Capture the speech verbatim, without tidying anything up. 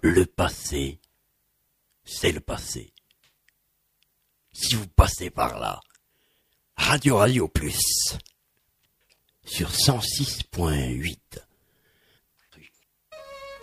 Le passé, c'est le passé. Si vous passez par là, Radio Radio Plus, sur cent six point huit.